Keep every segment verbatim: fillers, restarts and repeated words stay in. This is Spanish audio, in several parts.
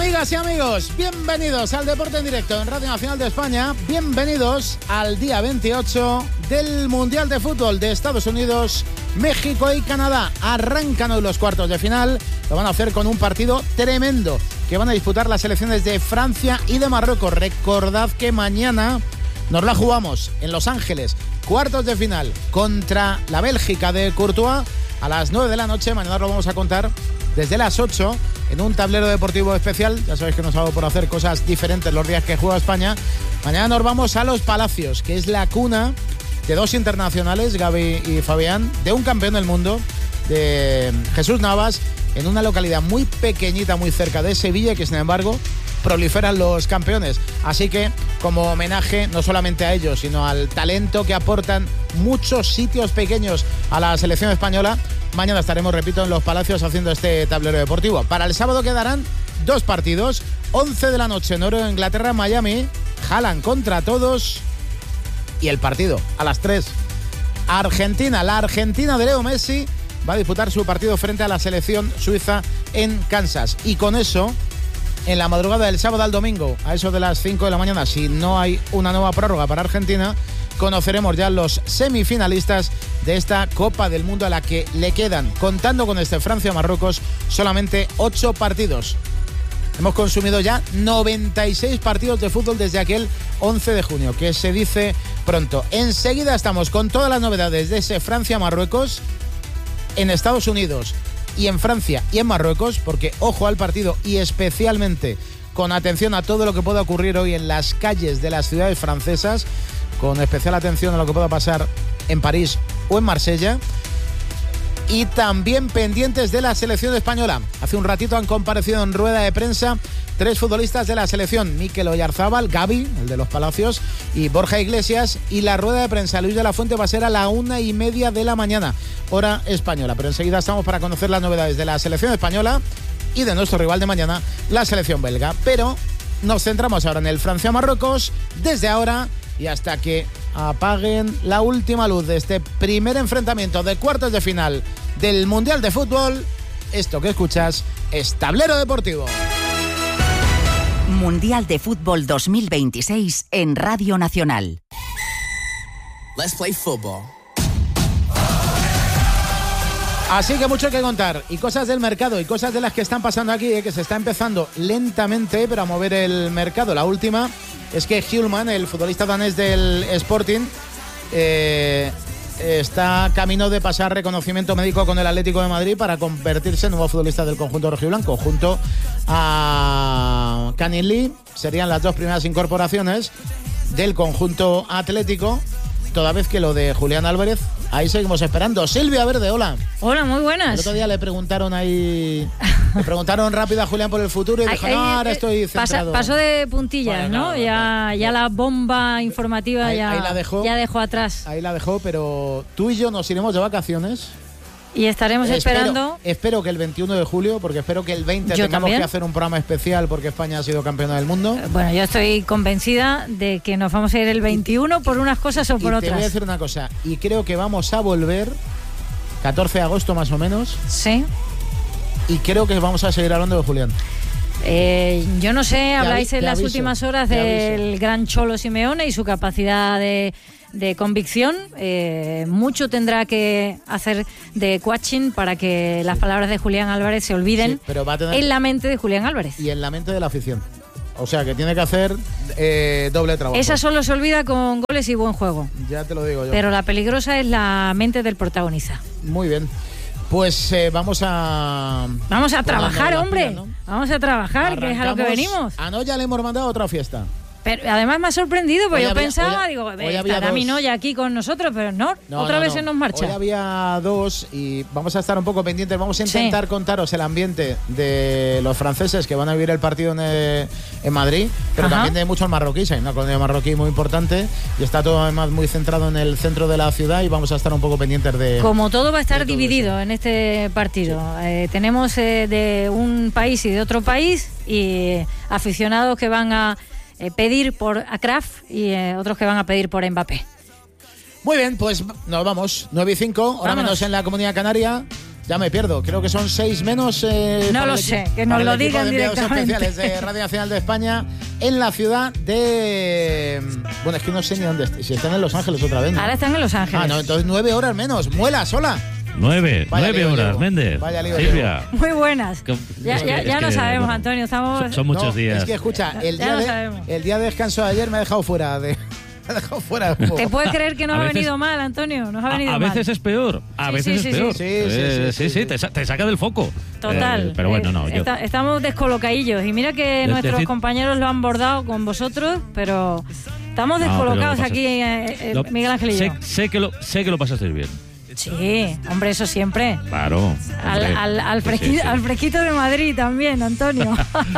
Amigas y amigos, bienvenidos al Deporte en Directo en Radio Nacional de España. Bienvenidos al día veintiocho del Mundial de Fútbol de Estados Unidos, México y Canadá. Arrancan hoy los cuartos de final. Lo van a hacer con un partido tremendo que van a disputar las selecciones de Francia y de Marruecos. Recordad que mañana nos la jugamos en Los Ángeles. Cuartos de final contra la Bélgica de Courtois a las nueve de la noche. Mañana lo vamos a contar desde las ocho en un tablero deportivo especial. Ya sabéis que nos hago por hacer cosas diferentes los días que juega España. Mañana nos vamos a Los Palacios, que es la cuna de dos internacionales, Gaby y Fabián, de un campeón del mundo, de Jesús Navas, en una localidad muy pequeñita, muy cerca de Sevilla, que sin embargo proliferan los campeones. Así que, como homenaje no solamente a ellos, sino al talento que aportan muchos sitios pequeños a la selección española, mañana estaremos, repito, en Los Palacios haciendo este tablero deportivo. Para el sábado quedarán dos partidos. once de la noche, Noruega, Inglaterra, Miami. Haaland contra todos. Y el partido a las tres. Argentina, la Argentina de Leo Messi va a disputar su partido frente a la selección suiza en Kansas. Y con eso, en la madrugada del sábado al domingo, a eso de las cinco de la mañana, si no hay una nueva prórroga para Argentina, conoceremos ya los semifinalistas de esta Copa del Mundo, a la que le quedan, contando con este Francia-Marruecos, solamente ocho partidos. Hemos consumido ya noventa y seis partidos de fútbol desde aquel once de junio, que se dice pronto. Enseguida estamos con todas las novedades de ese Francia-Marruecos en Estados Unidos y en Francia y en Marruecos, porque ojo al partido y especialmente con atención a todo lo que pueda ocurrir hoy en las calles de las ciudades francesas, con especial atención a lo que pueda pasar en París o en Marsella. Y también pendientes de la selección española. Hace un ratito han comparecido en rueda de prensa tres futbolistas de la selección: Mikel Oyarzábal, Gaby, el de Los Palacios, y Borja Iglesias. Y la rueda de prensa Luis de la Fuente va a ser a la una y media de la mañana, hora española. Pero enseguida estamos para conocer las novedades de la selección española y de nuestro rival de mañana, la selección belga. Pero nos centramos ahora en el Francia-Marruecos, desde ahora y hasta que apaguen la última luz de este primer enfrentamiento de cuartos de final del Mundial de Fútbol. Esto que escuchas es Tablero Deportivo. Mundial de Fútbol dos mil veintiséis en Radio Nacional. Let's play football. Así que mucho que contar, y cosas del mercado y cosas de las que están pasando aquí, eh, que se está empezando lentamente pero a mover el mercado. La última es que Hjulmand, el futbolista danés del Sporting, eh, está camino de pasar reconocimiento médico con el Atlético de Madrid para convertirse en nuevo futbolista del conjunto rojiblanco. Junto a Canin Lee serían las dos primeras incorporaciones del conjunto atlético, toda vez que lo de Julián Álvarez, ahí seguimos esperando. Silvia Verde, hola. Hola, muy buenas. El otro día le preguntaron ahí, le preguntaron rápido a Julián por el futuro y dijo, ahí, no, ahí, ahora estoy centrado. Pasó de puntillas, bueno, ¿no? no, ya, ya la bomba informativa ahí, ya, ahí la dejó, ya dejó atrás. Ahí la dejó, pero tú y yo nos iremos de vacaciones. Y estaremos espero, esperando. Espero que el veintiuno de julio, porque espero que el veinte yo tengamos también. que hacer un programa especial porque España ha sido campeona del mundo. Bueno, yo estoy convencida de que nos vamos a ir el veintiuno por unas cosas o por y otras. Te voy a decir una cosa, y creo que vamos a volver catorce de agosto más o menos. Sí. Y creo que vamos a seguir hablando de Julián. Eh, yo no sé, habláis avi- en las aviso, últimas horas del gran Cholo Simeone y su capacidad de, de convicción. Eh, mucho tendrá que hacer de coaching para que las palabras de Julián Álvarez se olviden Sí, pero va a tener... en la mente de Julián Álvarez. Y en la mente de la afición. O sea, que tiene que hacer eh, doble trabajo. Esa solo se olvida con goles y buen juego. Ya te lo digo yo. Pero la peligrosa es la mente del protagonista. Muy bien. Pues eh, vamos a... Vamos a ponernos trabajar, las hombre. pilas, ¿no? Vamos a trabajar, que es a lo que Arrancamos. venimos. A Noya le hemos mandado otra fiesta. Pero además me ha sorprendido, porque Hoy yo había- pensaba, hoy- digo, hoy había estará dos. mi Noya aquí con nosotros, pero no, No, otra no, vez no. se nos marcha. Hoy había dos y vamos a estar un poco pendientes. Vamos a intentar Sí. contaros el ambiente de los franceses que van a vivir el partido en, eh, en Madrid, pero Ajá. también de muchos marroquíes. Hay una colonia marroquí muy importante y está todo además muy centrado en el centro de la ciudad y vamos a estar un poco pendientes de... Como todo va a estar de todo dividido eso. en este partido. Eh, tenemos eh, de un país y de otro país, y eh, aficionados que van a eh, pedir por Akraf y eh, otros que van a pedir por Mbappé. Muy bien, pues nos vamos. nueve y cinco, hora Vámonos. menos en la Comunidad Canaria. Ya me pierdo, creo que son seis menos. Eh, no lo sé, que nos lo digan directamente. Especiales de Radio Nacional de España en la ciudad de. Bueno, es que no sé ni dónde están. Si están en Los Ángeles otra vez, ¿no? Ahora están en Los Ángeles. Ah, no, entonces nueve horas menos. Muela, sola. Nueve, Vaya nueve horas, llevo. Méndez. Vaya lío Silvia. Llevo. Muy buenas. Ya, ya, ya no sabemos, bueno, Antonio. Estamos... Son, son muchos no, días. Es que escucha, el día, de, el día de descanso de ayer me ha dejado fuera de. Me ha dejado fuera de juego. ¿Te puedes creer que nos ha veces, venido mal, Antonio? Nos ha venido a, a mal. veces es peor. A sí, veces sí, es sí, peor. Sí, sí, sí, eh, sí, sí, sí, sí te, te saca del foco. Total. Eh, pero bueno, no. Yo... Está, estamos descolocadillos. Y mira que de, nuestros decir... compañeros lo han bordado con vosotros, pero estamos descolocados no, pero aquí, eh, eh, lo, Miguel Ángel y sé, yo. Sé que, lo, sé que lo pasaste bien. Sí, hombre, eso siempre. Claro. Al, al, al, fresquito, sí, sí. al fresquito de Madrid también, Antonio.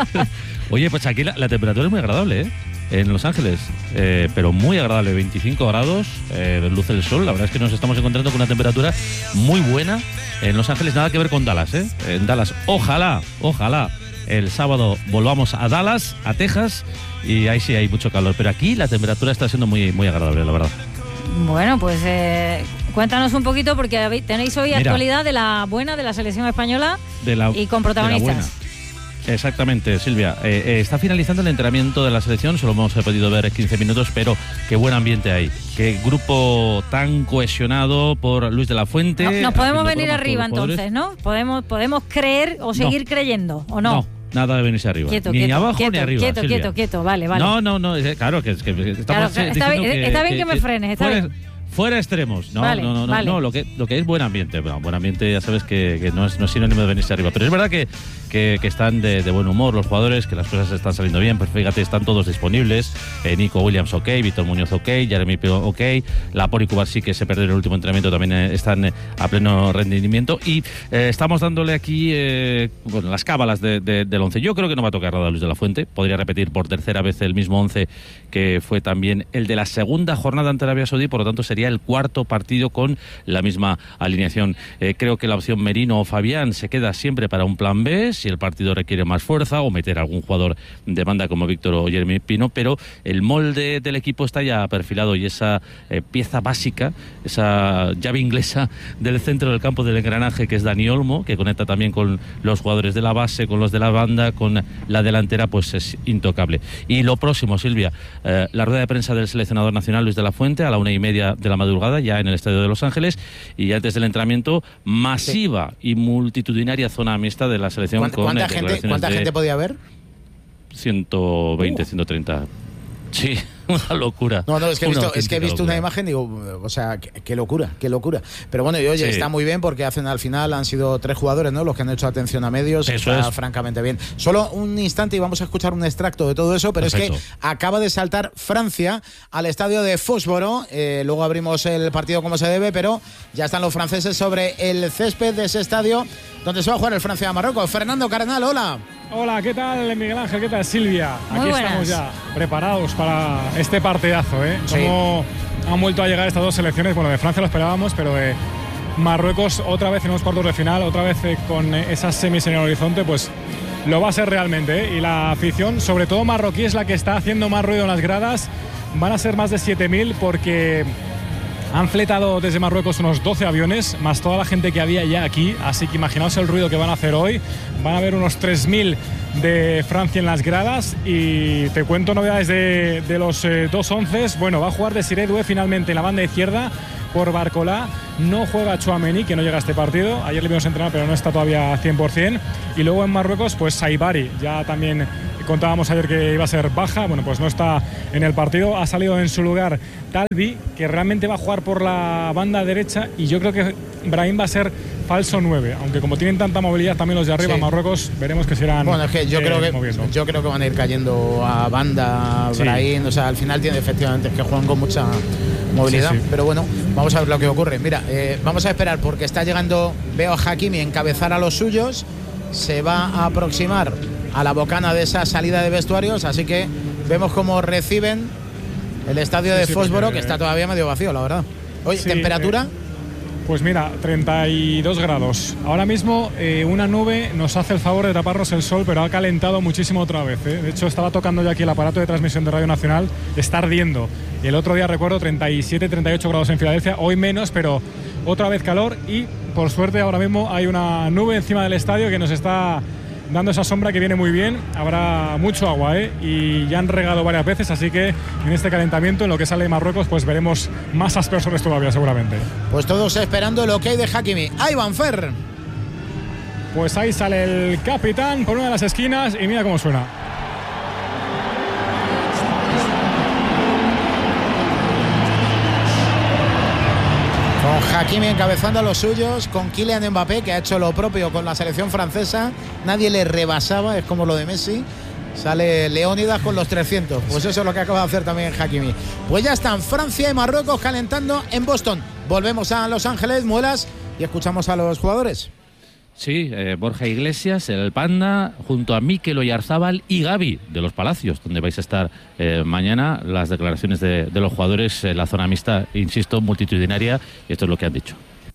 Oye, pues aquí la, la temperatura es muy agradable, ¿eh? En Los Ángeles, eh, pero muy agradable, veinticinco grados, eh, luce el sol. La verdad es que nos estamos encontrando con una temperatura muy buena en Los Ángeles, nada que ver con Dallas, ¿eh? En Dallas, ojalá, ojalá el sábado volvamos a Dallas, a Texas, y ahí sí hay mucho calor, pero aquí la temperatura está siendo muy, muy agradable, la verdad. Bueno, pues eh, cuéntanos un poquito, porque tenéis hoy Mira, actualidad de la buena de la selección española de la, y con protagonistas. Exactamente, Silvia. Eh, eh, está finalizando el entrenamiento de la selección, solo hemos podido ver quince minutos, pero qué buen ambiente hay. Qué grupo tan cohesionado por Luis de la Fuente. No, nos podemos venir arriba entonces, ¿no? Podemos, podemos creer o seguir no. creyendo, ¿o no? No. Nada de venirse arriba. Quieto, ni quieto, abajo quieto, ni arriba. Quieto, Silvia. quieto, quieto, vale, vale. No, no, no, claro que, que estamos claro, está, bien, que, está bien que, que me frenes, está fuera, bien. Fuera extremos. No, vale, no, no, no, vale. no, lo que lo que es buen ambiente. Bueno, buen ambiente ya sabes que, que no, es, no es sinónimo de venirse arriba. Pero es verdad que, que, que están de, de buen humor los jugadores, que las cosas están saliendo bien. Pues fíjate, están todos disponibles. Eh, Nico Williams, ok. Víctor Muñoz, ok. Jeremy Pino, ok. Lapor y Cubarsí, que se perdieron el último entrenamiento, también eh, están eh, a pleno rendimiento. Y eh, estamos dándole aquí eh, bueno, las cábalas de, de, del once. Yo creo que no va a tocar nada Luis de la Fuente. Podría repetir por tercera vez el mismo once que fue también el de la segunda jornada ante Arabia Saudí. Por lo tanto, sería el cuarto partido con la misma alineación. Eh, creo que la opción Merino o Fabián se queda siempre para un plan B, si el partido requiere más fuerza, o meter a algún jugador de banda como Víctor o Jeremy Pino, pero el molde del equipo está ya perfilado y esa eh, pieza básica, esa llave inglesa del centro del campo del engranaje, que es Dani Olmo, que conecta también con los jugadores de la base, con los de la banda, con la delantera, pues es intocable. Y lo próximo, Silvia, eh, la rueda de prensa del seleccionador nacional Luis de la Fuente a la una y media de la madrugada, ya en el estadio de Los Ángeles, y antes del entrenamiento, masiva sí. y multitudinaria zona mixta de la selección. ¿Cuánta, con ¿cuánta, gente, ¿cuánta gente podía haber? ciento veinte, uh. ciento treinta. Sí, una locura. No, no, es que he visto, es que he visto locura. una imagen, digo, o sea, qué, qué locura, qué locura. Pero bueno, y oye, sí. está muy bien porque hacen al final, han sido tres jugadores, ¿no? Los que han hecho atención a medios. Eso está es. francamente bien. Solo un instante y vamos a escuchar un extracto de todo eso, pero Perfecto. es que acaba de saltar Francia al estadio de Fósforo. Eh, luego abrimos el partido como se debe, pero ya están los franceses sobre el césped de ese estadio donde se va a jugar el Francia-Marruecos. Fernando Cardenal, hola. Hola, ¿qué tal Miguel Ángel? ¿Qué tal Silvia? Muy Aquí buenas. estamos ya preparados para este partidazo, ¿eh? Sí. Cómo han vuelto a llegar estas dos selecciones. Bueno, de Francia lo esperábamos, pero de Marruecos otra vez en unos cuartos de final, otra vez eh, con esas semis en el horizonte, pues lo va a ser realmente, ¿eh? Y la afición, sobre todo marroquí, es la que está haciendo más ruido en las gradas. Van a ser más de siete mil porque han fletado desde Marruecos unos doce aviones, más toda la gente que había ya aquí, así que imaginaos el ruido que van a hacer hoy. Van a haber unos tres mil de Francia en las gradas y te cuento novedades de, de los eh, dos onces. Bueno, va a jugar Desiré Doué finalmente en la banda izquierda por Barcolá. No juega Tchouaméni, que no llega a este partido. Ayer le vimos entrenar, pero no está todavía cien por ciento. Y luego en Marruecos, pues Saibari, ya también contábamos ayer que iba a ser baja, bueno, pues no está en el partido. Ha salido en su lugar Talbi, que realmente va a jugar por la banda derecha, y yo creo que Brahim va a ser falso nueve, aunque como tienen tanta movilidad también los de arriba, sí. Marruecos, veremos que serán. Bueno, es que yo, eh, creo que moviendo. yo creo que van a ir cayendo a banda, sí. Brahim, o sea, al final tiene efectivamente que juegan con mucha movilidad, sí, sí. pero bueno, vamos a ver lo que ocurre. Mira, eh, vamos a esperar porque está llegando, veo a Hakimi encabezar a los suyos, se va a aproximar a la bocana de esa salida de vestuarios, así que vemos cómo reciben el estadio de sí, sí, Fósforo, porque, que está todavía medio vacío, la verdad. Oye, sí, ¿temperatura? Eh, pues mira, treinta y dos grados. Ahora mismo eh, una nube nos hace el favor de taparnos el sol, pero ha calentado muchísimo otra vez, ¿eh? De hecho, estaba tocando ya aquí el aparato de transmisión de Radio Nacional, está ardiendo. Y el otro día recuerdo treinta y siete, treinta y ocho grados en Filadelfia, hoy menos, pero otra vez calor y por suerte ahora mismo hay una nube encima del estadio que nos está dando esa sombra que viene muy bien. Habrá mucho agua, ¿eh? Y ya han regado varias veces, así que en este calentamiento, en lo que sale de Marruecos, pues veremos más aspersores todavía seguramente. Pues todos esperando el ok de Hakimi. Ahí van, Fer. Pues ahí sale el capitán por una de las esquinas y mira cómo suena. Con Hakimi encabezando a los suyos, con Kylian Mbappé, que ha hecho lo propio con la selección francesa. Nadie le rebasaba, es como lo de Messi. Sale Leónidas con los trescientos. Pues eso es lo que acaba de hacer también Hakimi. Pues ya están Francia y Marruecos calentando en Boston. Volvemos a Los Ángeles, Muelas, y escuchamos a los jugadores. Sí, eh, Borja Iglesias, el Panda, junto a Mikel Oyarzábal y Gavi de los Palacios, donde vais a estar eh, mañana. Las declaraciones de, de los jugadores en la zona mixta, insisto, multitudinaria, y esto es lo que han dicho.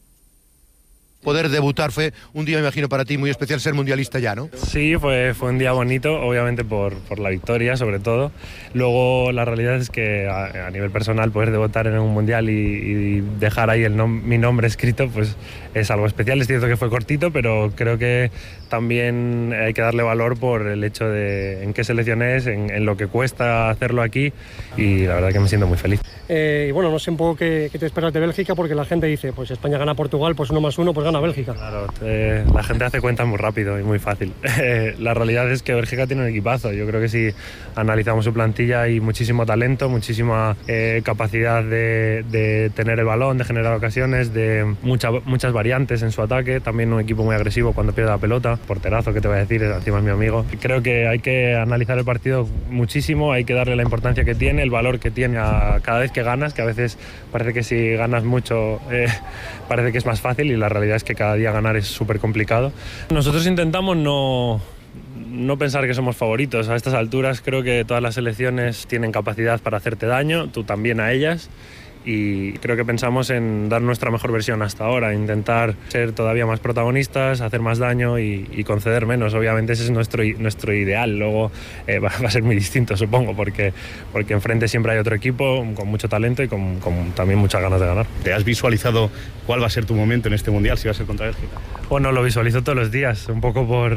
Poder debutar fue un día, me imagino, para ti muy especial, ser mundialista ya, ¿no? Sí, fue, fue un día bonito, obviamente por, por la victoria, sobre todo. Luego, la realidad es que a, a nivel personal, poder debutar en un mundial y, y dejar ahí el nom- mi nombre escrito, pues es algo especial. Es cierto que fue cortito, pero creo que también hay que darle valor por el hecho de en qué selección es, en, en lo que cuesta hacerlo aquí, y la verdad que me siento muy feliz. Eh, y bueno, no sé un poco qué, qué te esperas de Bélgica, porque la gente dice, pues España gana a Portugal, pues uno más uno, pues gana a Bélgica. Claro, eh, la gente hace cuentas muy rápido y muy fácil. Eh, la realidad es que Bélgica tiene un equipazo. Yo creo que si analizamos su plantilla hay muchísimo talento, muchísima eh, capacidad de, de tener el balón, de generar ocasiones, de mucha, muchas variantes en su ataque. También un equipo muy agresivo cuando pierde la pelota. Porterazo, que te voy a decir, encima es mi amigo. Creo que hay que analizar el partido muchísimo, hay que darle la importancia que tiene, el valor que tiene a cada vez que ganas, que a veces parece que si ganas mucho eh, parece que es más fácil, y la realidad es que cada día ganar es súper complicado. Nosotros intentamos no, no pensar que somos favoritos. A estas alturas creo que todas las selecciones tienen capacidad para hacerte daño, tú también a ellas, y creo que pensamos en dar nuestra mejor versión hasta ahora, intentar ser todavía más protagonistas, hacer más daño y, y conceder menos. Obviamente ese es nuestro, nuestro ideal. Luego eh, va, va a ser muy distinto, supongo, porque, porque enfrente siempre hay otro equipo con mucho talento y con, con también muchas ganas de ganar. ¿Te has visualizado cuál va a ser tu momento en este Mundial, si va a ser contra Bélgica? Bueno, lo visualizo todos los días, un poco por...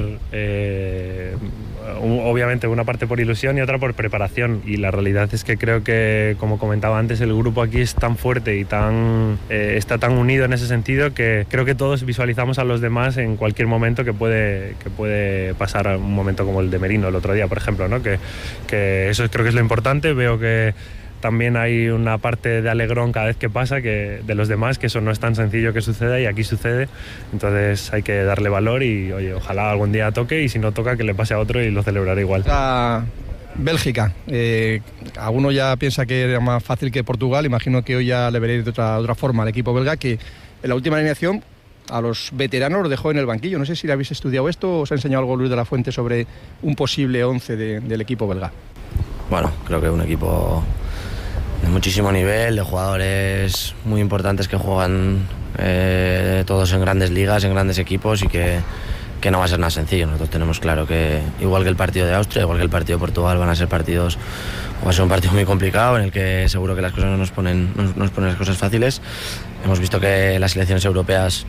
Eh, obviamente una parte por ilusión y otra por preparación, y la realidad es que creo que, como comentaba antes, el grupo aquí es tan fuerte y tan eh, está tan unido en ese sentido que creo que todos visualizamos a los demás en cualquier momento que puede, que puede pasar un momento como el de Merino el otro día, por ejemplo, ¿no? que, que eso creo que es lo importante. Veo que también hay una parte de alegrón cada vez que pasa, que de los demás, que eso no es tan sencillo que suceda, y aquí sucede. Entonces hay que darle valor y, oye, ojalá algún día toque, y si no toca, que le pase a otro y lo celebraré igual. A Bélgica, eh, alguno ya piensa que era más fácil que Portugal. Imagino que hoy ya le veréis de otra, de otra forma al equipo belga, que en la última alineación a los veteranos los dejó en el banquillo. No sé si le habéis estudiado esto o os ha enseñado algo Luis de la Fuente sobre un posible once de, del equipo belga. Bueno, creo que es un equipo de muchísimo nivel, de jugadores muy importantes que juegan eh, todos en grandes ligas, en grandes equipos, y que, que no va a ser nada sencillo. Nosotros tenemos claro que, igual que el partido de Austria, igual que el partido de Portugal, van a ser partidos, va a ser un partido muy complicado en el que seguro que las cosas no nos ponen, no nos ponen las cosas fáciles. Hemos visto que las selecciones europeas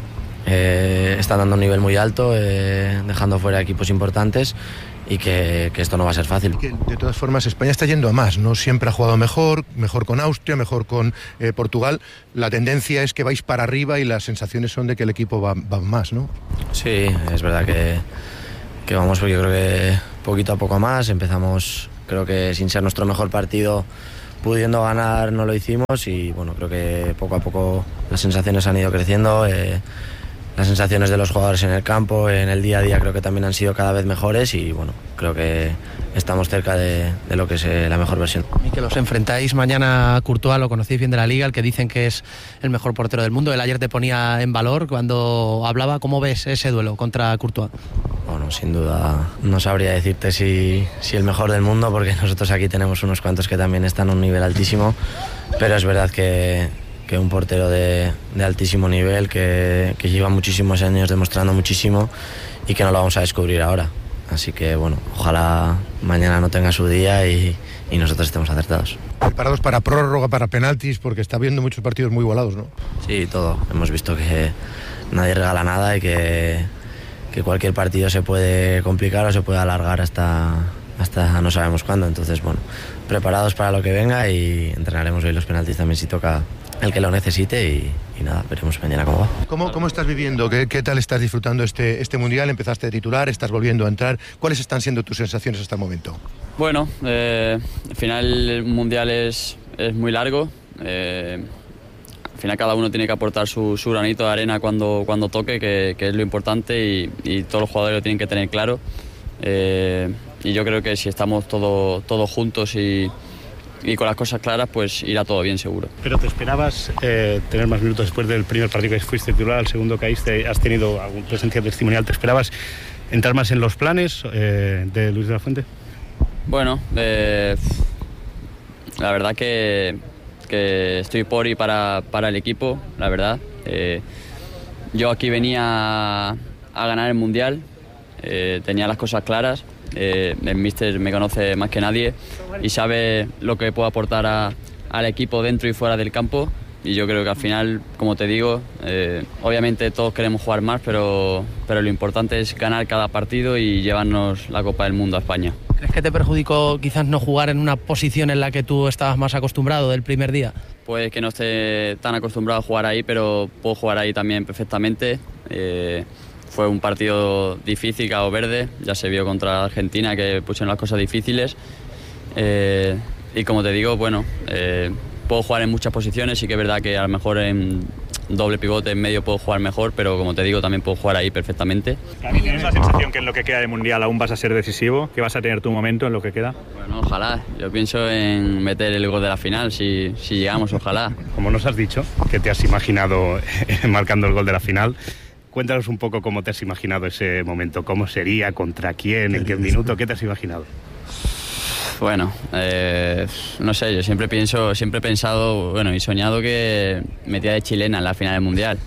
eh, están dando un nivel muy alto, eh, dejando fuera equipos importantes, y que, que esto no va a ser fácil. Que, de todas formas, España está yendo a más, ¿no? Siempre ha jugado mejor, mejor con Austria, mejor con eh, Portugal. La tendencia es que vais para arriba y las sensaciones son de que el equipo va, va más, ¿no? Sí, es verdad que, que vamos, porque yo creo que poquito a poco a más. Empezamos, creo que sin ser nuestro mejor partido, pudiendo ganar no lo hicimos, y bueno, creo que poco a poco las sensaciones han ido creciendo. Eh, Las sensaciones de los jugadores en el campo, en el día a día, creo que también han sido cada vez mejores, y bueno, creo que estamos cerca de, de lo que es eh, la mejor versión. Y que los enfrentáis mañana a Courtois, lo conocéis bien de la Liga, el que dicen que es el mejor portero del mundo. Él ayer te ponía en valor cuando hablaba. ¿Cómo ves ese duelo contra Courtois? Bueno, sin duda no sabría decirte si, si el mejor del mundo, porque nosotros aquí tenemos unos cuantos que también están a un nivel altísimo, pero es verdad que... que un portero de, de altísimo nivel, que, que lleva muchísimos años demostrando muchísimo, y que no lo vamos a descubrir ahora. Así que bueno, ojalá mañana no tenga su día y, y nosotros estemos acertados. Preparados para prórroga, para penaltis, porque está habiendo muchos partidos muy igualados, ¿no? Sí, todo. Hemos visto que nadie regala nada y que, que cualquier partido se puede complicar o se puede alargar hasta, hasta no sabemos cuándo. Entonces, bueno, preparados para lo que venga y entrenaremos hoy los penaltis también si toca el que lo necesite y, y nada, veremos mañana cómo va. ¿Cómo, cómo estás viviendo? ¿Qué, ¿Qué tal estás disfrutando este, este Mundial? Empezaste de titular, estás volviendo a entrar. ¿Cuáles están siendo tus sensaciones hasta el momento? Bueno, eh, al final el Mundial es, es muy largo. Eh, al final cada uno tiene que aportar su, su granito de arena cuando, cuando toque, que, que es lo importante y, y todos los jugadores lo tienen que tener claro. Eh, y yo creo que si estamos todos todo juntos y y con las cosas claras, pues irá todo bien seguro. ¿Pero te esperabas eh, tener más minutos después del primer partido que fuiste titular, al segundo caíste, has tenido alguna presencia testimonial? ¿Te esperabas entrar más en los planes eh, de Luis de la Fuente? Bueno, eh, la verdad que, que estoy por y para, para el equipo, la verdad. Eh, yo aquí venía a, a ganar el Mundial, eh, tenía las cosas claras. Eh, el míster me conoce más que nadie y sabe lo que puedo aportar a, al equipo dentro y fuera del campo y yo creo que al final, como te digo, eh, obviamente todos queremos jugar más, pero, pero lo importante es ganar cada partido y llevarnos la Copa del Mundo a España. ¿Crees que te perjudicó quizás no jugar en una posición en la que tú estabas más acostumbrado del primer día? Puede que no esté tan acostumbrado a jugar ahí, pero puedo jugar ahí también perfectamente. Eh, Fue un partido difícil, Cabo Verde, ya se vio contra Argentina que pusieron las cosas difíciles. Eh, y como te digo, bueno, eh, puedo jugar en muchas posiciones, sí que es verdad que a lo mejor en doble pivote en medio puedo jugar mejor, pero como te digo, también puedo jugar ahí perfectamente. ¿Tienes la sensación que en lo que queda de Mundial aún vas a ser decisivo? ¿Que vas a tener tu momento en lo que queda? Bueno, ojalá. Yo pienso en meter el gol de la final, si, si llegamos, ojalá. Como nos has dicho, que te has imaginado marcando el gol de la final, cuéntanos un poco cómo te has imaginado ese momento, cómo sería, contra quién, en qué minuto, ¿qué te has imaginado? Bueno, eh, no sé, yo siempre pienso, siempre he pensado, bueno, y soñado que metía de chilena en la final del Mundial.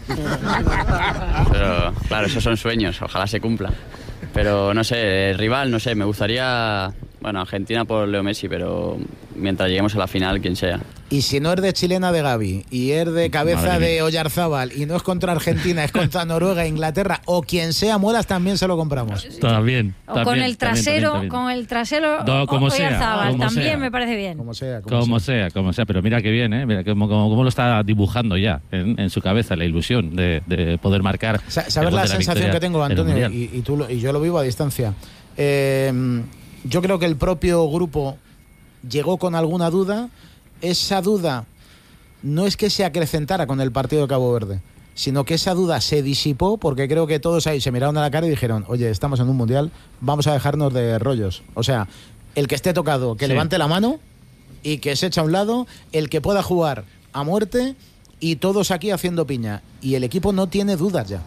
Pero claro, esos son sueños, ojalá se cumplan. Pero no sé, el rival, no sé, me gustaría, bueno, Argentina por Leo Messi, pero mientras lleguemos a la final, quien sea. Y si no es de chilena de Gavi, y es de cabeza de Oyarzábal, y no es contra Argentina, es contra Noruega, Inglaterra, o quien sea, Muelas, también se lo compramos. También. O también, con el trasero, también, también, también. con el trasero, No, como o, sea, Oyarzábal, como también sea. me parece bien. Como sea, como, Como sea. sea, como sea, pero mira qué bien, ¿eh? Mira cómo, cómo, cómo lo está dibujando ya en, en su cabeza, la ilusión de, de poder marcar. Sa- ¿Sabes el gol la de sensación que tengo, en el Antonio? Mundial. Y, y, tú lo- y yo lo vivo a distancia. Eh, yo creo que el propio grupo llegó con alguna duda. Esa duda no es que se acrecentara con el partido de Cabo Verde, sino que esa duda se disipó porque creo que todos ahí se miraron a la cara y dijeron, oye, estamos en un Mundial, vamos a dejarnos de rollos. O sea, el que esté tocado, que Sí. levante la mano y que se eche a un lado, el que pueda jugar a muerte y todos aquí haciendo piña. Y el equipo no tiene dudas ya.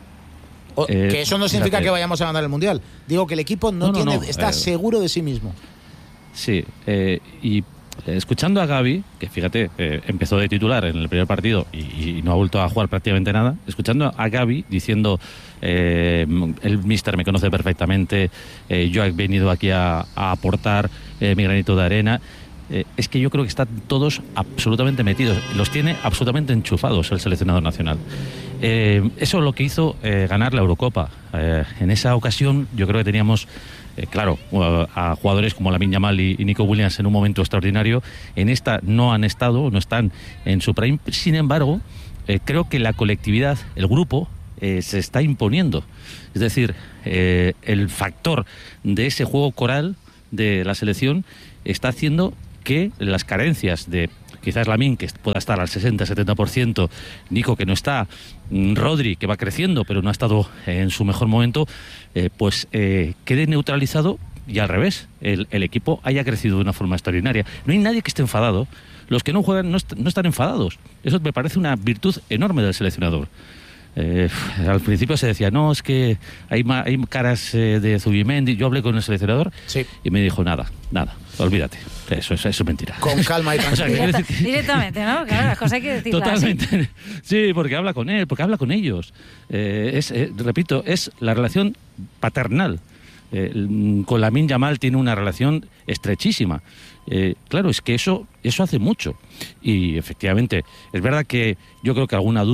O- Eh, que eso no significa fíjate. que vayamos a ganar el Mundial. Digo que el equipo no, No, no, tiene, no, está eh, seguro de sí mismo. Sí, eh, y eh, escuchando a Gavi, que fíjate, eh, empezó de titular en el primer partido y, y no ha vuelto a jugar prácticamente nada, escuchando a Gavi diciendo, eh, el míster me conoce perfectamente, eh, yo he venido aquí a, a aportar eh, mi granito de arena, eh, es que yo creo que están todos absolutamente metidos, los tiene absolutamente enchufados el seleccionador nacional. Eh, eso es lo que hizo eh, ganar la Eurocopa. Eh, en esa ocasión yo creo que teníamos... Eh, claro, a jugadores como Lamine Yamal y, y Nico Williams en un momento extraordinario. En esta no han estado, no están en su prime. Sin embargo, eh, creo que la colectividad, el grupo, eh, se está imponiendo. Es decir, eh, el factor de ese juego coral de la selección está haciendo que las carencias de quizás Lamine, que pueda estar al sesenta setenta por ciento, Nico, que no está, Rodri, que va creciendo, pero no ha estado en su mejor momento, eh, pues eh, quede neutralizado y al revés, el, el equipo haya crecido de una forma extraordinaria. No hay nadie que esté enfadado. Los que no juegan no, est- no están enfadados. Eso me parece una virtud enorme del seleccionador. Eh, al principio se decía, no, es que hay, ma- hay caras eh, de Zubimendi. Yo hablé con el seleccionador sí. y me dijo, nada, nada, olvídate. Eso, eso, eso es mentira. Con calma y tranquilidad. Directa- directamente, ¿no? Claro, las cosas hay que decirlas Totalmente. así. Sí, porque habla con él, porque habla con ellos. Eh, es, eh, repito, es la relación paternal. Eh, con Lamine Yamal tiene una relación estrechísima. Eh, claro, es que eso, eso hace mucho. Y efectivamente, es verdad que yo creo que alguna duda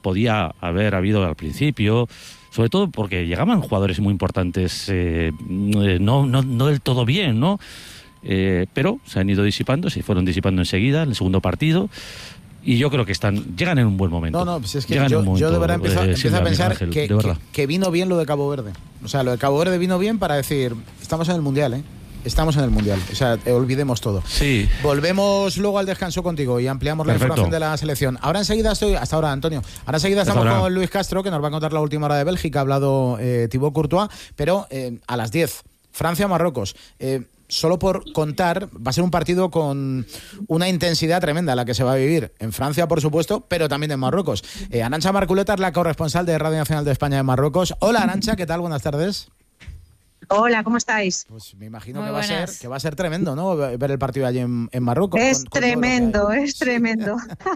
podía haber habido al principio, sobre todo porque llegaban jugadores muy importantes, eh, no, no, no del todo bien, ¿no? Eh, pero se han ido disipando, se fueron disipando enseguida en el segundo partido. Y yo creo que están llegan en un buen momento. No, no, pues es que llegan yo, momento, yo de verdad empiezo, eh, empiezo a pensar Ángel, que, que, que vino bien lo de Cabo Verde. O sea, lo de Cabo Verde vino bien para decir, estamos en el Mundial, ¿eh? Estamos en el Mundial. O sea, eh, olvidemos todo. Sí. Volvemos luego al descanso contigo y ampliamos la Perfecto. información de la selección. Ahora enseguida estoy, hasta ahora, Antonio. Ahora enseguida estamos ahora. con Luis Castro, que nos va a contar la última hora de Bélgica. Ha hablado eh, Thibaut Courtois, pero eh, a las diez, Francia-Marruecos. Eh, Solo por contar, va a ser un partido con una intensidad tremenda la que se va a vivir en Francia, por supuesto, pero también en Marruecos. Eh, Arantxa Marculeta es la corresponsal de Radio Nacional de España en Marruecos. Hola, Arantxa, ¿qué tal? Buenas tardes. Hola, ¿cómo estáis? Pues me imagino que va, a ser, que va a ser tremendo, ¿no? Ver el partido allí en, en Marruecos. Es con, con tremendo, es tremendo.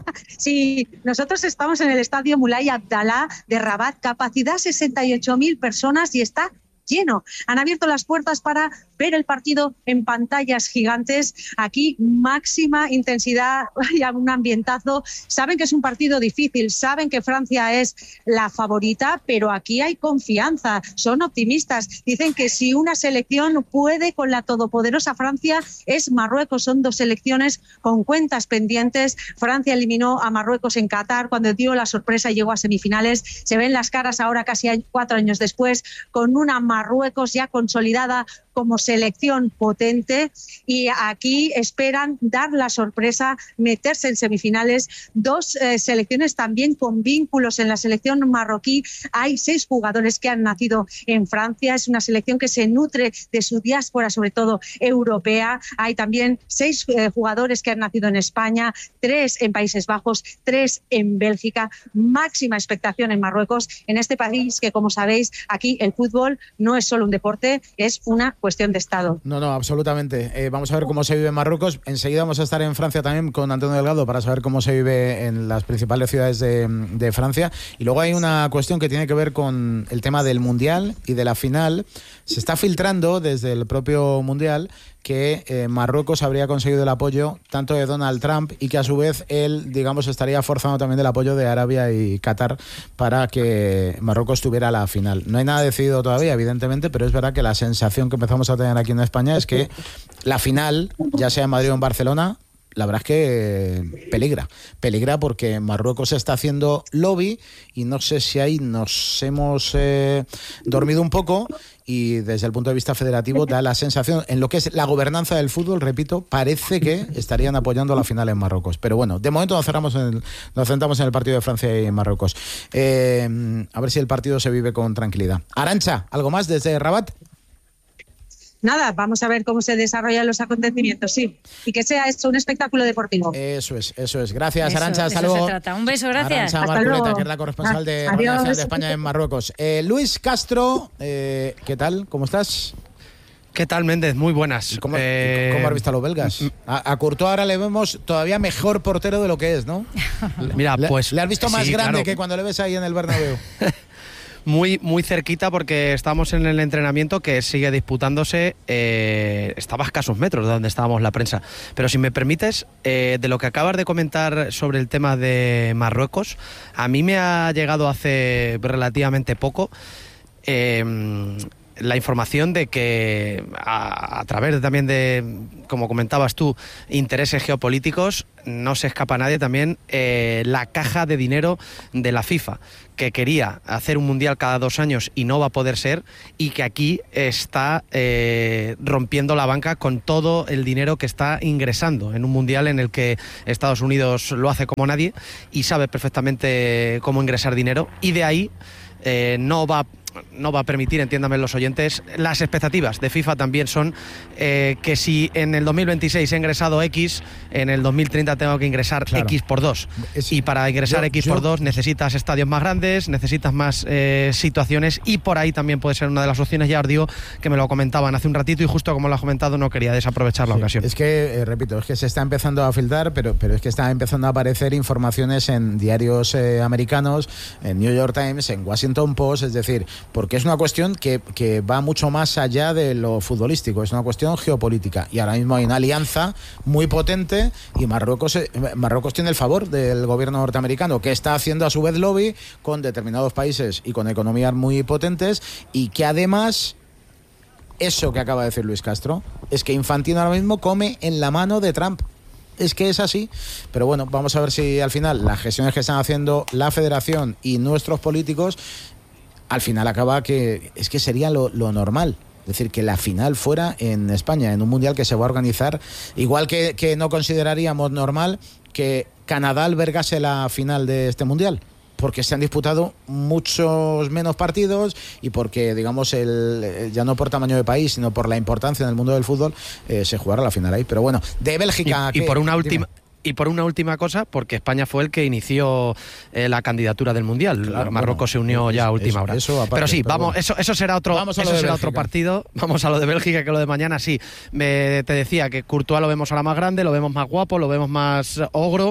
Sí, nosotros estamos en el estadio Moulay Abdallah de Rabat, capacidad sesenta y ocho mil personas y está lleno. Han abierto las puertas para ver el partido en pantallas gigantes. Aquí máxima intensidad y un ambientazo. Saben que es un partido difícil, saben que Francia es la favorita, pero aquí hay confianza, son optimistas. Dicen que si una selección puede con la todopoderosa Francia es Marruecos. Son dos selecciones con cuentas pendientes. Francia eliminó a Marruecos en Qatar cuando dio la sorpresa y llegó a semifinales. Se ven las caras ahora casi cuatro años después con una Marruecos ya consolidada como selección potente, y aquí esperan dar la sorpresa, meterse en semifinales. Dos eh, selecciones también con vínculos en la selección marroquí. Hay seis jugadores que han nacido en Francia. Es una selección que se nutre de su diáspora, sobre todo europea. Hay también seis eh, jugadores que han nacido en España, tres en Países Bajos, tres en Bélgica. Máxima expectación en Marruecos, en este país que, como sabéis, aquí el fútbol no es solo un deporte, es una cuestión de Estado. No, no, absolutamente. Eh, vamos a ver cómo se vive en Marruecos. Enseguida vamos a estar en Francia también con Antonio Delgado para saber cómo se vive en las principales ciudades de, de Francia. Y luego hay una cuestión que tiene que ver con el tema del Mundial y de la final. Se está filtrando desde el propio Mundial que eh, Marruecos habría conseguido el apoyo tanto de Donald Trump y que a su vez él, digamos, estaría forzando también el apoyo de Arabia y Qatar para que Marruecos tuviera la final. No hay nada decidido todavía, evidentemente, pero es verdad que la sensación que empezamos a tener aquí en España es que la final, ya sea en Madrid o en Barcelona, la verdad es que peligra, peligra porque Marruecos está haciendo lobby y no sé si ahí nos hemos eh, dormido un poco, y desde el punto de vista federativo da la sensación, en lo que es la gobernanza del fútbol, repito, parece que estarían apoyando la final en Marruecos. Pero bueno, de momento nos cerramos en el, nos centramos en el partido de Francia y Marruecos. Eh, a ver si el partido se vive con tranquilidad. Arantxa, ¿algo más desde Rabat? Nada, vamos a ver cómo se desarrollan los acontecimientos, sí. Y que sea esto un espectáculo deportivo. Eso es, eso es. Gracias, Eso, Arantxa. Hasta eso luego. se trata. Un beso, gracias. Arantxa Marculeta, que es la corresponsal de Radio Nacional de España en Marruecos. Eh, Luis Castro, eh, ¿qué tal? ¿Cómo estás? ¿Qué tal, Méndez? Muy buenas. ¿Cómo, eh... ¿Cómo has visto a los belgas? A, a Courtois ahora le vemos todavía mejor portero de lo que es, ¿no? Mira, pues... Le, le has visto más sí, grande claro. que cuando le ves ahí en el Bernabéu. Muy, muy cerquita, porque estamos en el entrenamiento que sigue disputándose. Eh, estaba a escasos metros de donde estábamos la prensa. Pero si me permites, eh, de lo que acabas de comentar sobre el tema de Marruecos, a mí me ha llegado hace relativamente poco eh, la información de que a, a través también de, como comentabas tú, intereses geopolíticos, no se escapa a nadie también eh, la caja de dinero de la FIFA, que quería hacer un mundial cada dos años y no va a poder ser, y que aquí está eh, rompiendo la banca con todo el dinero que está ingresando en un mundial en el que Estados Unidos lo hace como nadie y sabe perfectamente cómo ingresar dinero, y de ahí eh, no va no va a permitir, entiéndame los oyentes, las expectativas de FIFA también son eh, que si en el dos mil veintiséis he ingresado X, en el dos mil treinta tengo que ingresar claro. X por dos. Es, y para ingresar yo, X yo... por dos necesitas estadios más grandes, necesitas más eh, situaciones, y por ahí también puede ser una de las opciones. Ya os digo que me lo comentaban hace un ratito y justo como lo has comentado no quería desaprovechar la sí, ocasión. Es que, eh, repito, es que se está empezando a filtrar, pero, pero es que está empezando a aparecer informaciones en diarios eh, americanos, en New York Times, en Washington Post, es decir, porque es una cuestión que, que va mucho más allá de lo futbolístico, es una cuestión geopolítica y ahora mismo hay una alianza muy potente y Marruecos, Marruecos tiene el favor del gobierno norteamericano, que está haciendo a su vez lobby con determinados países y con economías muy potentes, y que además eso que acaba de decir Luis Castro es que Infantino ahora mismo come en la mano de Trump. Es que es así, pero bueno, vamos a ver si al final las gestiones que están haciendo la federación y nuestros políticos al final acaba que es que sería lo, lo normal. Es decir, que la final fuera en España, en un mundial que se va a organizar, igual que, que no consideraríamos normal que Canadá albergase la final de este mundial, porque se han disputado muchos menos partidos y porque, digamos, el, ya no por tamaño de país, sino por la importancia en el mundo del fútbol, eh, se jugará la final ahí. Pero bueno, de Bélgica... Y, y que, por una última... Dime. Y por una última cosa, porque España fue el que inició eh, la candidatura del Mundial. Claro, Marruecos bueno, se unió ya a última eso, hora. Eso aparte, pero sí, pero vamos, bueno. eso, eso será otro, vamos eso será otro partido. Vamos a lo de Bélgica, que lo de mañana sí. Me, te decía que Courtois lo vemos ahora más grande, lo vemos más guapo, lo vemos más ogro,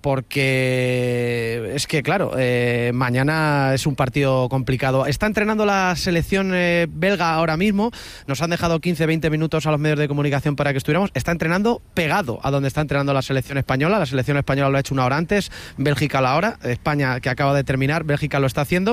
porque es que, claro, eh, mañana es un partido complicado. Está entrenando la selección eh, belga ahora mismo. Nos han dejado quince veinte minutos a los medios de comunicación para que estuviéramos. Está entrenando pegado a donde está entrenando la selección española. La selección española lo ha hecho una hora antes, Bélgica a la hora, España que acaba de terminar, Bélgica lo está haciendo,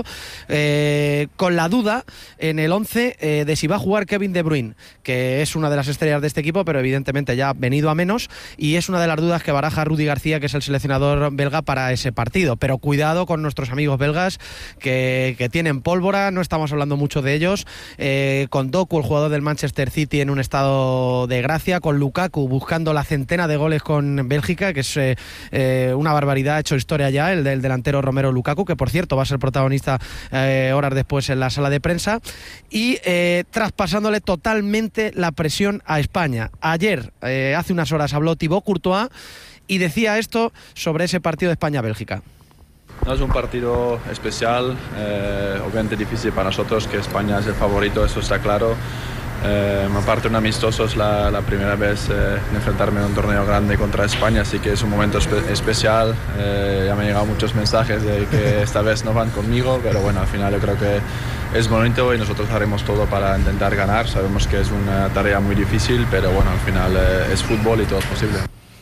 eh, con la duda en el once eh, de si va a jugar Kevin De Bruyne, que es una de las estrellas de este equipo, pero evidentemente ya ha venido a menos, y es una de las dudas que baraja Rudi García, que es el seleccionador belga para ese partido. Pero cuidado con nuestros amigos belgas que, que tienen pólvora, no estamos hablando mucho de ellos, eh, con Doku, el jugador del Manchester City, en un estado de gracia, con Lukaku buscando la centena de goles con Bélgica, que es eh, Eh, una barbaridad, ha hecho historia ya el del delantero Romero Lukaku, que por cierto va a ser protagonista eh, horas después en la sala de prensa, y eh, traspasándole totalmente la presión a España. Ayer, eh, hace unas horas, habló Thibaut Courtois y decía esto sobre ese partido de España-Bélgica. No es un partido especial, eh, obviamente difícil para nosotros, que España es el favorito, eso está claro. Eh, aparte, un amistoso es la, la primera vez eh, en enfrentarme en un torneo grande contra España, así que es un momento espe- especial. Eh, ya me han llegado muchos mensajes de que esta vez no van conmigo, pero bueno, al final yo creo que es bonito y nosotros haremos todo para intentar ganar. Sabemos que es una tarea muy difícil, pero bueno, al final eh, es fútbol y todo es posible.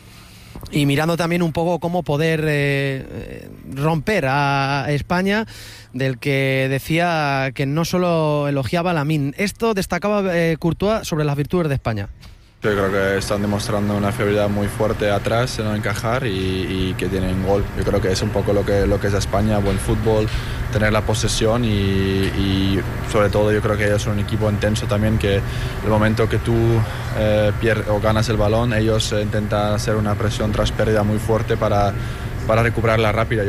Y mirando también un poco cómo poder eh, romper a España, del que decía que no solo elogiaba a Lamine. Esto destacaba eh, Courtois sobre las virtudes de España. Yo creo que están demostrando una fiabilidad muy fuerte atrás, en no encajar, y, y que tienen gol. Yo creo que es un poco lo que, lo que es España, buen fútbol, tener la posesión y, y sobre todo yo creo que ellos son un equipo intenso también, que el momento que tú eh, pierdes o ganas el balón, ellos eh, intentan hacer una presión tras pérdida muy fuerte para, para recuperarla rápida.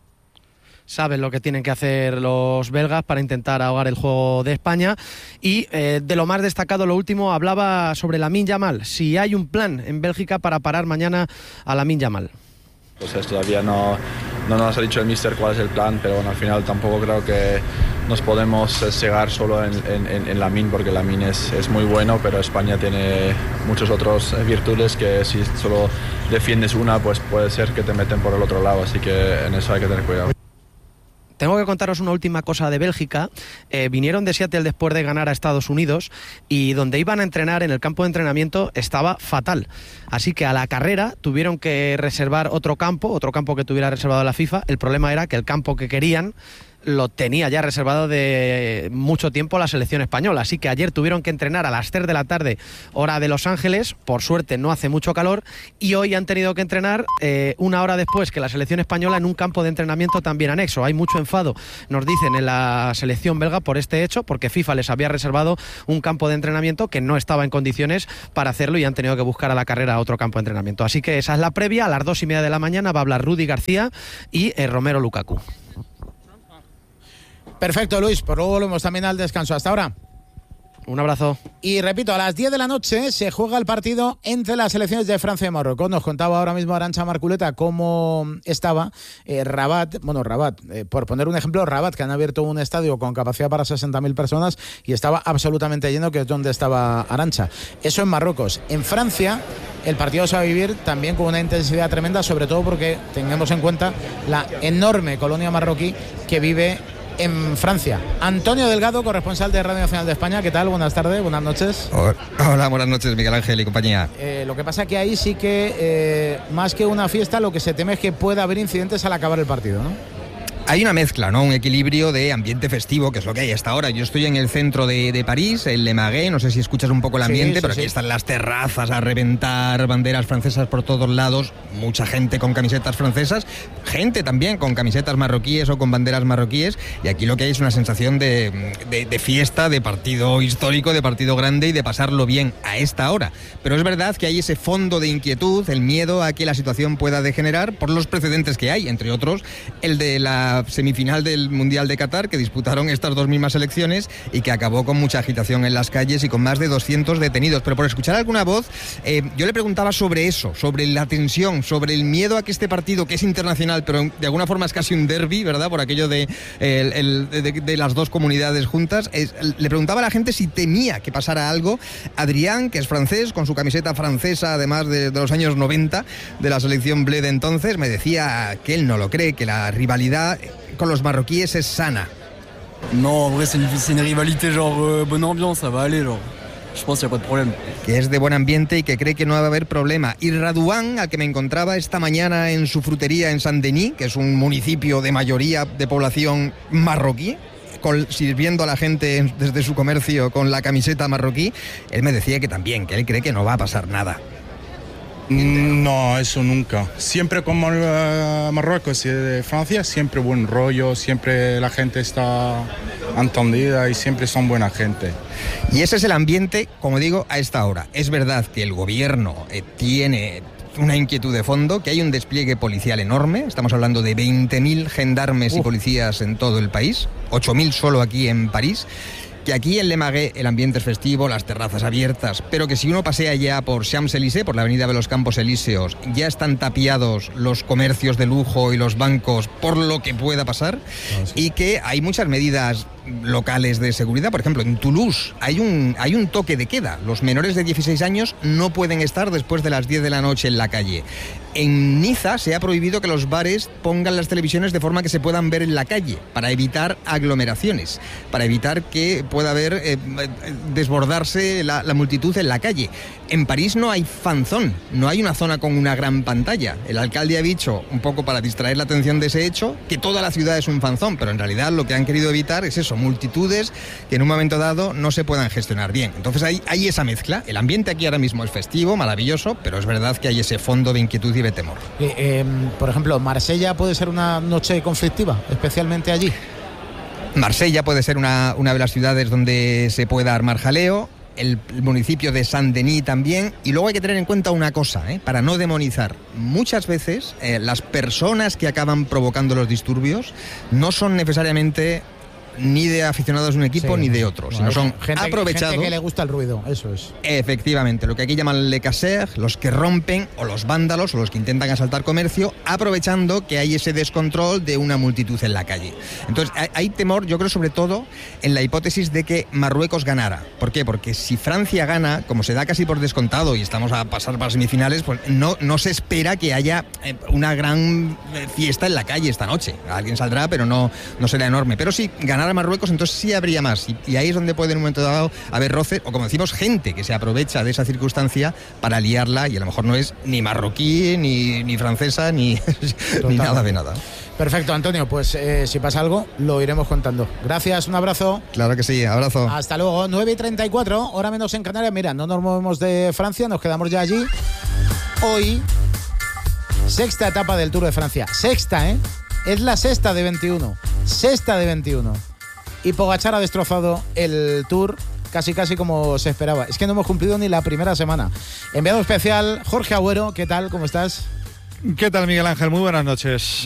Saben lo que tienen que hacer los belgas para intentar ahogar el juego de España. Y eh, de lo más destacado, lo último, hablaba sobre Lamine Yamal. Si hay un plan en Bélgica para parar mañana a Lamine Yamal. Pues todavía no, no nos ha dicho el míster cuál es el plan, pero bueno, al final tampoco creo que nos podemos cegar solo en, en, en Lamine, porque Lamine es, es muy bueno, pero España tiene muchas otras virtudes que si solo defiendes una, pues puede ser que te meten por el otro lado, así que en eso hay que tener cuidado. Tengo que contaros una última cosa de Bélgica. Eh, vinieron de Seattle después de ganar a Estados Unidos y donde iban a entrenar, en el campo de entrenamiento, estaba fatal. Así que a la carrera tuvieron que reservar otro campo, otro campo que tuviera reservado la FIFA. El problema era que el campo que querían lo tenía ya reservado de mucho tiempo la selección española, así que ayer tuvieron que entrenar a las tres de la tarde, hora de Los Ángeles. Por suerte no hace mucho calor, y hoy han tenido que entrenar eh, una hora después que la selección española en un campo de entrenamiento también anexo. Hay mucho enfado, nos dicen, en la selección belga por este hecho, porque FIFA les había reservado un campo de entrenamiento que no estaba en condiciones para hacerlo y han tenido que buscar a la carrera otro campo de entrenamiento. Así que esa es la previa. A las dos y media de la mañana va a hablar Rudi García y eh, Romero Lukaku. Perfecto, Luis, pues luego volvemos también al descanso. Hasta ahora. Un abrazo. Y repito, a las diez de la noche se juega el partido entre las selecciones de Francia y Marruecos. Nos contaba ahora mismo Arantxa Marculeta cómo estaba eh, Rabat, bueno, Rabat, eh, por poner un ejemplo, Rabat, que han abierto un estadio con capacidad para sesenta mil personas y estaba absolutamente lleno, que es donde estaba Arantxa. Eso en Marruecos. En Francia el partido se va a vivir también con una intensidad tremenda, sobre todo porque tengamos en cuenta la enorme colonia marroquí que vive en Francia. Antonio Delgado, corresponsal de Radio Nacional de España. ¿Qué tal? Buenas tardes, buenas noches. Hola, buenas noches, Miguel Ángel y compañía. Eh, lo que pasa es que ahí sí que, eh, más que una fiesta, lo que se teme es que pueda haber incidentes al acabar el partido, ¿no? Hay una mezcla, ¿no? Un equilibrio de ambiente festivo, que es lo que hay hasta ahora. Yo estoy en el centro de, de París, en Le Marais, no sé si escuchas un poco el ambiente, sí, sí, pero aquí sí. Están las terrazas a reventar, banderas francesas por todos lados, mucha gente con camisetas francesas, gente también con camisetas marroquíes o con banderas marroquíes, y aquí lo que hay es una sensación de, de, de fiesta, de partido histórico, de partido grande y de pasarlo bien a esta hora. Pero es verdad que hay ese fondo de inquietud, el miedo a que la situación pueda degenerar por los precedentes que hay, entre otros el de la semifinal del Mundial de Qatar, que disputaron estas dos mismas selecciones y que acabó con mucha agitación en las calles y con más de doscientos detenidos. Pero por escuchar alguna voz, eh, yo le preguntaba sobre eso, sobre la tensión, sobre el miedo a que este partido, que es internacional, pero de alguna forma es casi un derbi, ¿verdad?, por aquello de, el, el, de, de las dos comunidades juntas. Es, le preguntaba a la gente si temía que pasara algo. Adrián, que es francés, con su camiseta francesa, además de, de los años noventa, de la selección Bleu de entonces, me decía que él no lo cree, que la rivalidad con los marroquíes es sana. No, en vrai, c'est une, c'est une rivalité genre euh, bonne ambiance, ça va aller, genre. Je pense qu'il n'y a pas de problème. Que es de buen ambiente y que cree que no va a haber problema. Y Radouan, al que me encontraba esta mañana en su frutería en Saint-Denis, que es un municipio de mayoría de población marroquí, con, sirviendo a la gente desde su comercio con la camiseta marroquí, él me decía que también, que él cree que no va a pasar nada. No, eso nunca. Siempre con uh, Marruecos y Francia, siempre buen rollo, siempre la gente está entendida y siempre son buena gente. Y ese es el ambiente, como digo, a esta hora. Es verdad que el gobierno eh, tiene una inquietud de fondo, que hay un despliegue policial enorme. Estamos hablando de veinte mil gendarmes uh. y policías en todo el país, ocho mil solo aquí en París. Que aquí en Le Marais el ambiente es festivo, las terrazas abiertas, pero que si uno pasea ya por Champs-Élysées, por la avenida de los Campos Elíseos, ya están tapiados los comercios de lujo y los bancos por lo que pueda pasar, ah, sí. Y que hay muchas medidas locales de seguridad. Por ejemplo, en Toulouse hay un, hay un toque de queda. Los menores de dieciséis años no pueden estar después de las diez de la noche en la calle. En Niza se ha prohibido que los bares pongan las televisiones de forma que se puedan ver en la calle, para evitar aglomeraciones, para evitar que pueda haber eh, desbordarse la, la multitud en la calle. En París no hay fanzón, no hay una zona con una gran pantalla. El alcalde ha dicho, un poco para distraer la atención de ese hecho, que toda la ciudad es un fanzón, pero en realidad lo que han querido evitar es eso, multitudes que en un momento dado no se puedan gestionar bien. Entonces hay, hay esa mezcla. El ambiente aquí ahora mismo es festivo, maravilloso, pero es verdad que hay ese fondo de inquietud y de temor. Eh, eh, por ejemplo, ¿Marsella puede ser una noche conflictiva, especialmente allí? Marsella puede ser una, una de las ciudades donde se pueda armar jaleo. El, el municipio de Saint-Denis también. Y luego hay que tener en cuenta una cosa, ¿eh? Para no demonizar. Muchas veces eh, las personas que acaban provocando los disturbios no son necesariamente ni de aficionados de un equipo, sí, ni de otro, bueno, sino son gente, aprovechados. Gente que le gusta el ruido, eso es. Efectivamente, lo que aquí llaman le casseurs, los que rompen, o los vándalos, o los que intentan asaltar comercio, aprovechando que hay ese descontrol de una multitud en la calle. Entonces, hay, hay temor, yo creo, sobre todo, en la hipótesis de que Marruecos ganara. ¿Por qué? Porque si Francia gana, como se da casi por descontado, y estamos a pasar para semifinales, pues no, no se espera que haya una gran fiesta en la calle esta noche. Alguien saldrá, pero no, no será enorme. Pero si ganara a Marruecos, entonces sí habría más, y, y ahí es donde puede en un momento dado haber roces, o como decimos, gente que se aprovecha de esa circunstancia para liarla, y a lo mejor no es ni marroquí, ni, ni francesa, ni, ni nada de nada. Perfecto, Antonio, pues eh, si pasa algo lo iremos contando. Gracias, un abrazo. Claro que sí, abrazo. Hasta luego. Nueve y treinta y cuatro, hora menos en Canarias. Mira, no nos movemos de Francia, nos quedamos ya allí. Hoy, sexta etapa del Tour de Francia. Sexta, ¿eh? Es la sexta de veintiuno. Sexta de veintiuno. Y Pogačar ha destrozado el Tour casi casi como se esperaba. Es que no hemos cumplido ni la primera semana. Enviado especial, Jorge Agüero, ¿qué tal? ¿Cómo estás? ¿Qué tal, Miguel Ángel? Muy buenas noches.